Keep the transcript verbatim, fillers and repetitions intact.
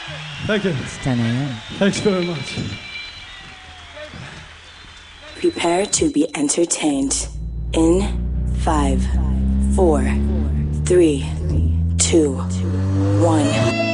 Thank you. It's ten a.m. Thanks very much. Prepare to be entertained in five, four, three, two, one.